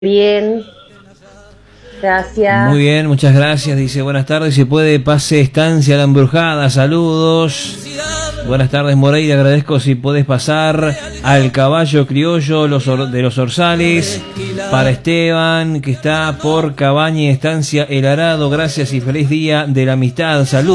Bien, gracias. Muy bien, muchas gracias. Dice, buenas tardes, si puede pase Estancia La Embrujada, saludos. Buenas tardes, Moreira, agradezco si puedes pasar al Caballo Criollo de los Orzales para Esteban, que está por Cabaña y Estancia El Arado. Gracias y feliz día de la amistad. Saludos.